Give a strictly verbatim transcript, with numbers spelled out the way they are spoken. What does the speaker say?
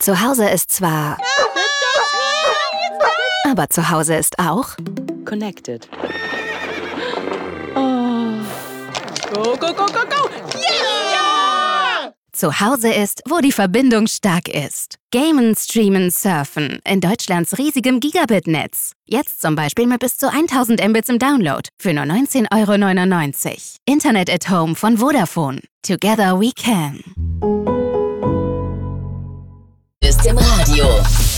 Zu Hause ist zwar... Aber zu Hause ist auch... Connected. Oh. Go, go, go, go, go! Yeah! Zu Hause ist, wo die Verbindung stark ist. Gamen, streamen, surfen. In Deutschlands riesigem Gigabit-Netz. Jetzt zum Beispiel mit bis zu tausend Mbits im Download. Für nur neunzehn Euro neunundneunzig. Internet at Home von Vodafone. Together we can. Ist im Radio.